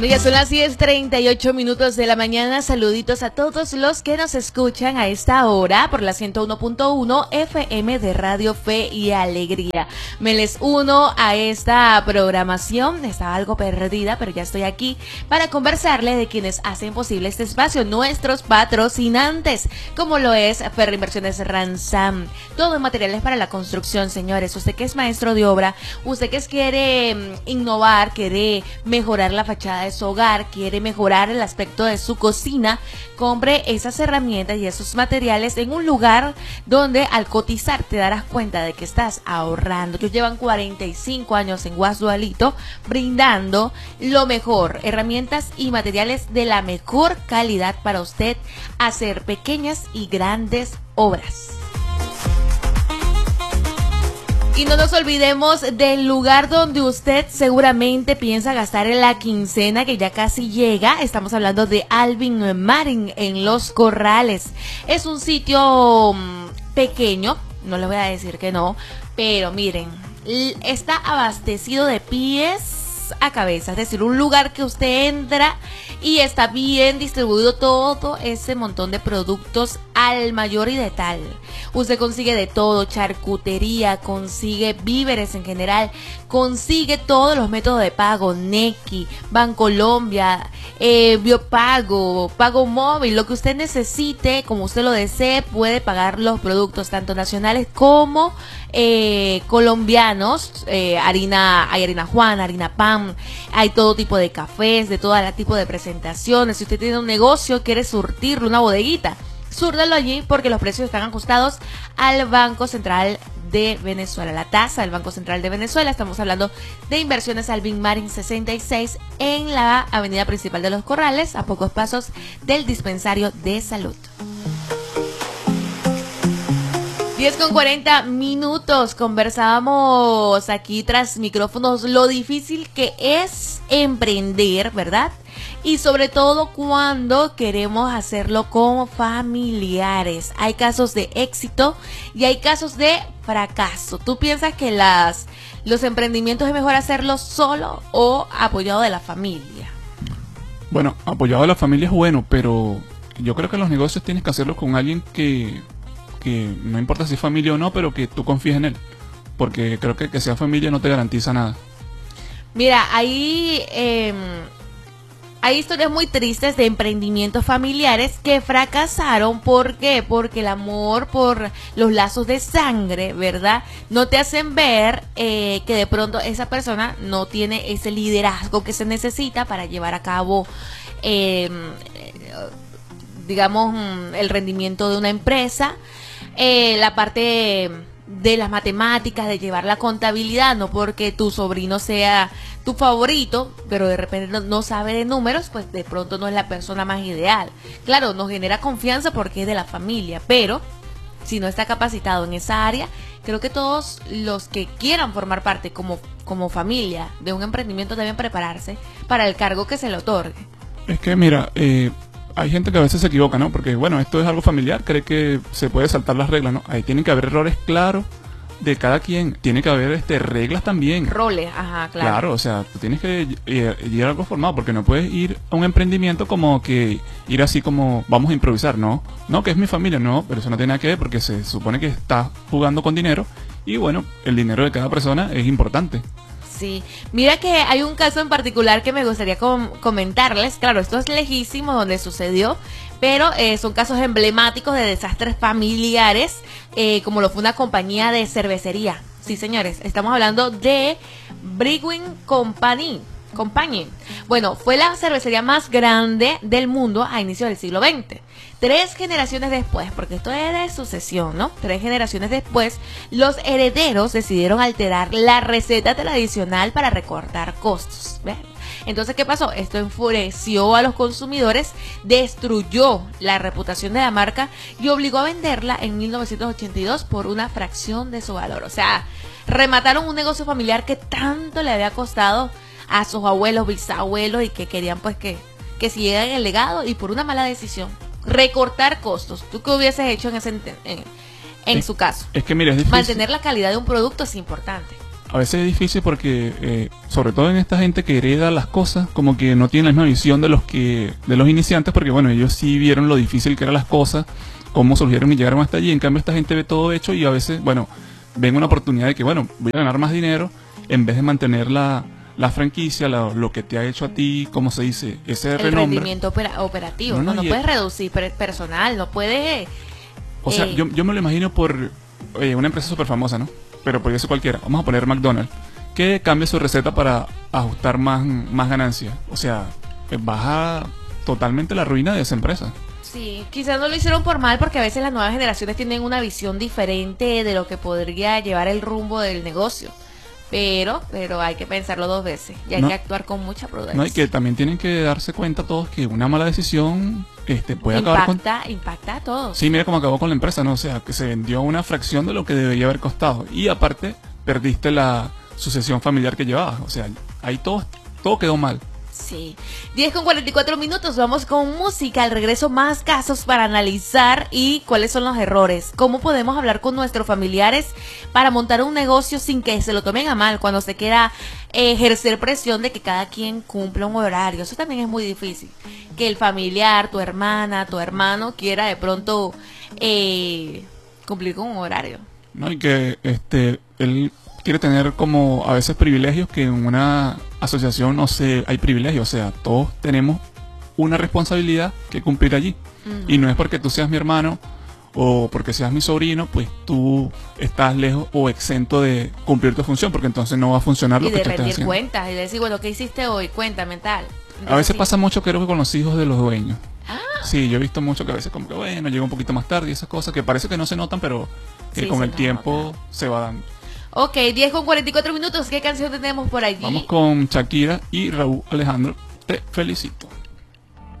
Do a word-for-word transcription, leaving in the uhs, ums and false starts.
Bueno, ya son las diez treinta y ocho minutos de la mañana. Saluditos a todos los que nos escuchan a esta hora por la ciento uno punto uno F M de Radio Fe y Alegría. Me les uno a esta programación. Estaba algo perdida, pero ya estoy aquí para conversarles de quienes hacen posible este espacio, nuestros patrocinantes, como lo es Ferreinversiones Ransam. Todo en materiales para la construcción, señores. Usted que es maestro de obra, usted que quiere innovar, quiere mejorar la fachada de su hogar, quiere mejorar el aspecto de su cocina, compre esas herramientas y esos materiales en un lugar donde al cotizar te darás cuenta de que estás ahorrando. Ellos llevan cuarenta y cinco años en Guasdualito brindando lo mejor, herramientas y materiales de la mejor calidad para usted hacer pequeñas y grandes obras. Y no nos olvidemos del lugar donde usted seguramente piensa gastar en la quincena que ya casi llega. Estamos hablando de Alvin Marin en Los Corrales. Es un sitio pequeño, no les voy a decir que no, pero miren, está abastecido de pies a cabeza, es decir, un lugar que usted entra y está bien distribuido todo ese montón de productos al mayor y de tal. Usted consigue de todo, charcutería, consigue víveres en general, consigue todos los métodos de pago, Nequi, Bancolombia, eh, Biopago, Pago Móvil, lo que usted necesite, como usted lo desee, puede pagar los productos tanto nacionales como eh, colombianos, eh, harina, hay harina Juana, harina Pan, hay todo tipo de cafés, de todo tipo de presentaciones. Si usted tiene un negocio, quiere surtirlo, una bodeguita, súrdalo allí porque los precios están ajustados al Banco Central de Venezuela, la tasa del Banco Central de Venezuela. Estamos hablando de Inversiones Alvin Marin sesenta y seis en la avenida principal de Los Corrales, a pocos pasos del dispensario de salud. diez con cuarenta minutos, conversábamos aquí tras micrófonos lo difícil que es emprender, ¿verdad? Y sobre todo cuando queremos hacerlo con familiares. Hay casos de éxito y hay casos de fracaso. ¿Tú piensas que las los emprendimientos es mejor hacerlo solo o apoyado de la familia? Bueno, apoyado de la familia es bueno, pero yo creo que los negocios tienes que hacerlos con alguien que, que no importa si es familia o no, pero que tú confíes en él. Porque creo que que sea familia no te garantiza nada. Mira, ahí... Eh, Hay historias muy tristes de emprendimientos familiares que fracasaron. ¿Por qué? Porque el amor por los lazos de sangre, ¿verdad? No te hacen ver eh, que de pronto esa persona no tiene ese liderazgo que se necesita para llevar a cabo, eh, digamos, el rendimiento de una empresa. Eh, la parte de las matemáticas, de llevar la contabilidad, no porque tu sobrino sea tu favorito, pero de repente no, no sabe de números, pues de pronto no es la persona más ideal. Claro, nos genera confianza porque es de la familia, pero si no está capacitado en esa área, creo que todos los que quieran formar parte como, como familia de un emprendimiento deben prepararse para el cargo que se le otorgue. Es que mira, eh, hay gente que a veces se equivoca, ¿no? Porque bueno, esto es algo familiar, cree que se puede saltar las reglas, ¿no? Ahí tienen que haber errores claros de cada quien, tiene que haber este reglas también. Roles, ajá, claro. Claro, o sea, tú tienes que ir algo formado, porque no puedes ir a un emprendimiento como que ir así como vamos a improvisar, ¿no? No, que es mi familia, no, pero eso no tiene nada que ver porque se supone que estás jugando con dinero y bueno, el dinero de cada persona es importante. Sí, mira que hay un caso en particular que me gustaría com comentarles. Claro, esto es lejísimo donde sucedió, pero eh, son casos emblemáticos de desastres familiares, eh, como lo fue una compañía de cervecería. Sí, señores, estamos hablando de Brewing Company. Company. Bueno, fue la cervecería más grande del mundo a inicios del siglo veinte. Tres generaciones después, porque esto es de sucesión, ¿no? Tres generaciones después, los herederos decidieron alterar la receta tradicional para recortar costos. ¿Ves? Entonces, ¿qué pasó? Esto enfureció a los consumidores, destruyó la reputación de la marca y obligó a venderla en mil novecientos ochenta y dos por una fracción de su valor. O sea, remataron un negocio familiar que tanto le había costado a sus abuelos, bisabuelos y que querían pues que, que siguieran el legado y por una mala decisión. Recortar costos. ¿Tú qué hubieses hecho en ese en, en es, su caso? Es que mira, es difícil. Mantener la calidad de un producto es importante. a veces es difícil porque, eh, sobre todo en esta gente que hereda las cosas, como que no tienen la misma visión de los que de los iniciantes, porque bueno, ellos sí vieron lo difícil que eran las cosas, cómo surgieron y llegaron hasta allí. En cambio, esta gente ve todo hecho y a veces, bueno, ven una oportunidad de que, bueno, voy a ganar más dinero en vez de mantener la, la franquicia, la, lo que te ha hecho a ti, como se dice, ese El renombre. rendimiento opera- operativo, No, no, no, no, y- puedes reducir per- personal, no puedes... O sea, eh, yo, yo me lo imagino por eh, una empresa súper famosa, ¿no? Pero por eso cualquiera. Vamos a poner McDonald's, que cambie su receta para ajustar más, más ganancias. O sea, eh, baja totalmente la ruina de esa empresa. Sí, quizás no lo hicieron por mal porque a veces las nuevas generaciones tienen una visión diferente de lo que podría llevar el rumbo del negocio. Pero, pero hay que pensarlo dos veces y hay No. que actuar con mucha prudencia. No, y que también tienen que darse cuenta todos que una mala decisión este, puede acabar con... impacta, impacta a todos. Sí, mira cómo acabó con la empresa, ¿no? O sea, que se vendió una fracción de lo que debería haber costado. Y aparte, perdiste la sucesión familiar que llevabas. O sea, ahí todo, todo quedó mal. Sí. diez con cuarenta y cuatro minutos, vamos con música. Al regreso, más casos para analizar y cuáles son los errores. Cómo podemos hablar con nuestros familiares para montar un negocio sin que se lo tomen a mal cuando se quiera eh, ejercer presión de que cada quien cumpla un horario. Eso también es muy difícil. Que el familiar, tu hermana, tu hermano quiera de pronto eh, cumplir con un horario. ¿No? Y que este él quiere tener como a veces privilegios que en una asociación no sé, hay privilegios. O sea, todos tenemos una responsabilidad que cumplir allí. Ujú. Y no es porque tú seas mi hermano o porque seas mi sobrino, pues tú estás lejos o exento de cumplir tu función, porque entonces no va a funcionar lo Y que de tú estás rendir haciendo. cuentas y decir, bueno, ¿qué hiciste hoy? Cuéntame tal. A veces Sí. pasa mucho, creo que con los hijos de los dueños. Ah. Sí, yo he visto mucho que a veces como que bueno, llega un poquito más tarde y esas cosas que parece que no se notan, pero que Sí, con se el tiempo nota. se va dando. Ok, diez con cuarenta y cuatro minutos. ¿Qué canción tenemos por allí? Vamos con Shakira y Raúl Alejandro. Te felicito.